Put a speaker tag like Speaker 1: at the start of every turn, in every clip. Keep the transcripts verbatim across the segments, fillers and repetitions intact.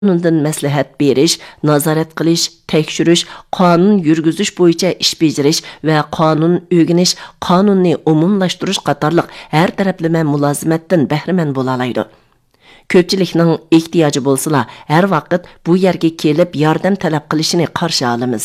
Speaker 1: qonundan maslahat berish, nazorat qilish, tekshirish, qonun yurgizish bo'yicha ish bajarish va qonun o'rganish, qonunni umumlashtirish qatorliq har taraflama mulozimatdan bahramand bo'la oladi. Ko'pchilikning ehtiyoji bo'lsa, har vaqt bu yerga kelib yordam talab qilishini qarshi olamiz.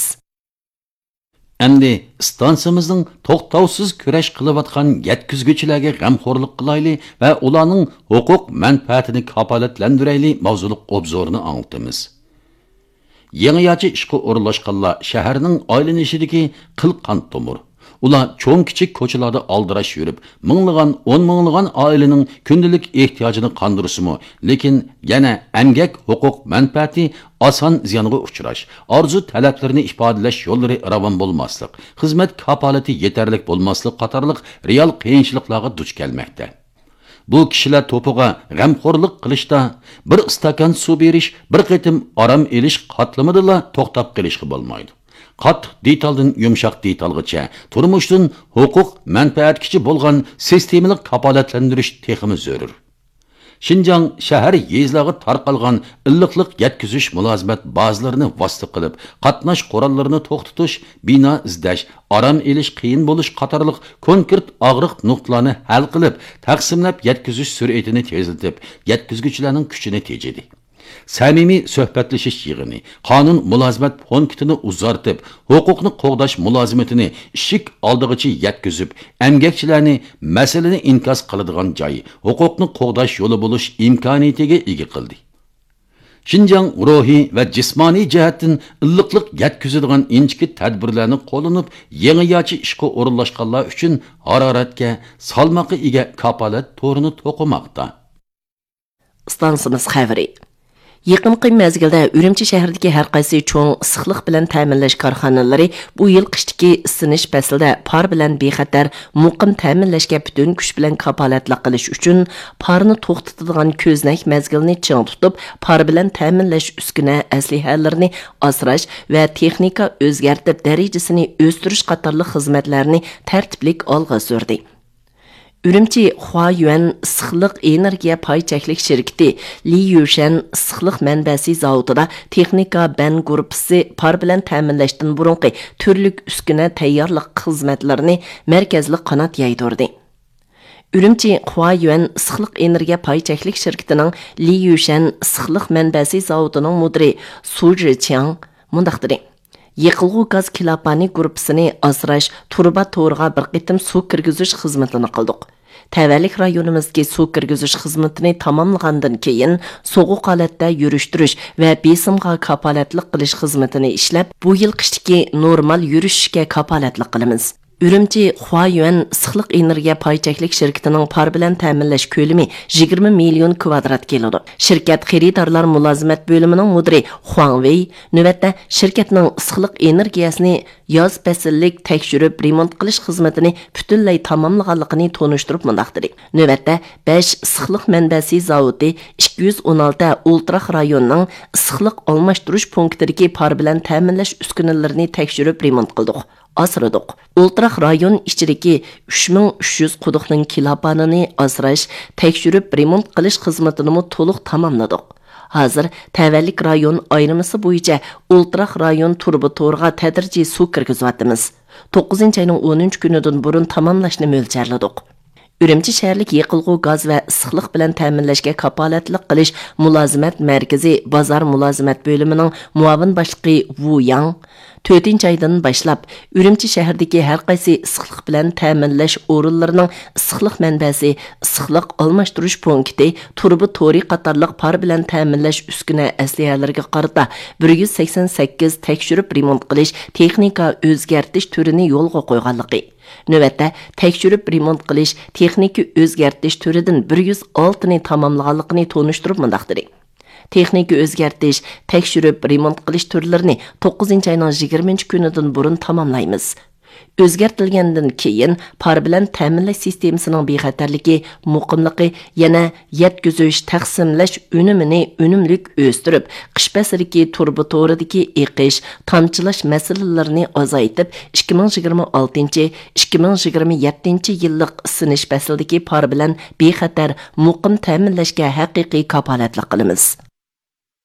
Speaker 2: Endi stansiyamizning to'xtovsiz kurash qilayotgan yetkizuvchilarga g'amxo'rlik qilayli va ularning huquq manfaatini kafolatlantirayli mavzuliq obzorini anlatamiz. Yangi yachi ishga o'rinlashganlar shaharning aylanishidagi qilqan tomir. Ular cho'ng kichik ko'chalarda aldirash yurib, minglagan, o'n minglagan oilaning kundalik ehtiyojini qondirisimi, lekin yana emgak huquq manfaati oson ziyonga uchrash, orzu talablarini ifodalash yo'llari ravon bo'lmaslik, xizmat kafolati yetarli bo'lmaslik qatorliq real qiyinchiliklarga duch kelmoqda. Bu kishilar to'piga g'amxo'rlik qilishda bir stakan suv berish, bir qitim orom elish qatlamidala to'xtab qilishga bo'lmaydi. Qattiq detaldan yumshoq detalgacha turmushdan huquq manfaatkichi bo'lgan sistemalik kafolatlantirish texmi zarur. Xinjiang shahar yezlariga tarqalgan illiqlik yetkizish mulozimat bazalarini vosita qilib, qatnash qurollarini to'xtatish, bino izlash, orom elish qiyin bo'lish qatorliq konkret og'riq nuqtalarni hal qilib, taqsimlab yetkizish sur'atini tezlatib, yetkizuvchilarning kuchini tejidi. Samimiy suhbatlashish yig'ini, qonun mulozimat punktini uzartib, huquqni qo'g'dash mulozimatini ishik oldig'icha yetkazib, emgakchilarni masalani inkos qiladigan joy, huquqni qo'g'dash yo'li bo'lish imkoniyatiga ega qildi. Xinjiang ruhiy va jismoniy jihatdan illiqlik yetkazadigan inchki tadbirlarni qo'llanib, yangi yochi ishga o'rinlashganlar uchun haroratga, salmoqqa ega kafolat to'rini to'qimoqda.
Speaker 1: Stansiyamiz xabari. Yaqinqi mezgilda Urumchi shahridagi har qaysi cho'ng issiqlik bilan ta'minlash korxonalari bu yil qishdagi isinish faslida par bilan bexatar muqim ta'minlashga butun kuch bilan kafolatlik qilish uchun parni to'xtatadigan ko'znak mezgilni ching tutib, par bilan ta'minlash uskuna aslihalarini asrash va texnika o'zgartib darajasini o'stirish qatorli xizmatlarni tartiblik olg'a surdi. Urumchi Huayuan issiqlik energiya pay cheklik shirkati Li Yushan issiqlik manbasi zavodida texnika ban guruhi par bilan ta'minlashdan burunqi turlik uskuna tayyorlik xizmatlarini markazli qanot yaydirdi. Urumchi Huayuan issiqlik energiya pay cheklik shirkatining Li Yushan issiqlik manbasi zavodining mudiri Su Zhiqiang mundaqdir. Yiqilg'u gaz kilapani guruhisini asrash, turba to'rg'a bir qitim suv kirgizish xizmatini qildik. Tavallik rayonimizga suv kirgizish xizmatini tamomlagandan keyin sovuq holatda yurishtirish va besimga kafolatlik qilish xizmatini ishlab, bu yil qishdagi normal yurishga kafolatlik qilamiz. Urumchi Huayuan issiqlik energiya pay cheklik shirkatining par bilan ta'minlash ko'lami yigirma million kvadrat keladi. Shirkat xaridorlar mulozimat bo'limining mudiri Huang Wei navbatda shirkatning issiqlik energiyasini yoz fasllik tekshirib remont qilish xizmatini butunlay tamomlaganligini tonishtirib mundaqdir. Navbatda besh issiqlik manbasi zavodi ikki yuz o'n olti ultra rayonning issiqlik almashtirish punktidagi par bilan ta'minlash uskunalarini tekshirib remont qildik. Asradık. Ultra rayon içideki uch ming uch yuz quduqning kilopanini asrash, tekshirib remont qilish xizmatini to'liq tamomladik. Hozir tavallik rayon ayrımısı bo'yicha ultra rayon turbi to'rg'a tadrijiy suv kirgizyapmiz. to'qqizinchi ayning o'ninchi kunidan burun tamomlashni mo'ljalladik. Urumchi shaharlik yiqilg'u gaz va issiqlik bilan ta'minlashga kafolatlik qilish mulozimat markazi bozor mulozimat bo'limining muavin boshlig'i Wu Yang to'rtinchi aydan boshlab Urumchi shahridagi har qaysi issiqlik bilan ta'minlash o'rinlarining issiqlik manbasi, issiqlik almashtirish punkti, turbi to'ri qatorliq par bilan ta'minlash uskuna aslihalariga qarata bir yuz sakson sakkiz tekshirib remont qilish, texnika o'zgartish turini yo'lga qo'yganligi. Növətdə tekshirib remont qilish, texnika o'zgartish turidan bir yuz olti ni tamomlaganligini tonishtirib mundaqdir. Texnika o'zgartish, tekshirib remont qilish turlarini to'qqizinchi ayning yigirmanchi kunidan burun tamomlaymiz. O'zgartilgandan keyin par bilan ta'minlash sistemasining bexatarligi, muqimligi yana yetkizish, taqsimlash unumini unumlik o'stirib, qish faslidagi turbi to'ridagi eqish, tamchilash masalalarini azaytib, ikki ming yigirma oltinchi ikki ming yigirma yettinchi yillik isinish faslidagi par bilan bexatar muqim ta'minlashga haqiqiy kafolatlik qilamiz.